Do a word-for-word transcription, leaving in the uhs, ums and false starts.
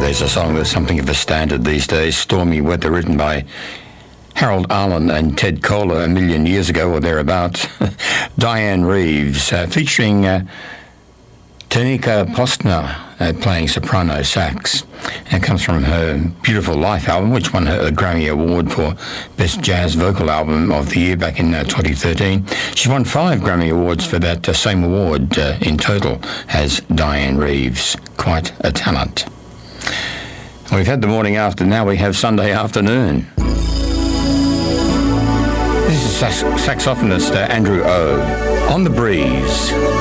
there's a song that's something of a standard these days. Stormy Weather, written by Harold Arlen and Ted Koehler a million years ago or thereabouts. Diane Reeves, uh, featuring uh, Tanika Postner uh, playing soprano sax. And it comes from her Beautiful Life album, which won her a Grammy Award for Best Jazz Vocal Album of the Year back in uh, twenty thirteen. She won five Grammy Awards for that uh, same award uh, in total as Diane Reeves. Quite a talent. We've had the morning after, now we have Sunday afternoon. This is sax- saxophonist uh, Andrew O. On the Breeze.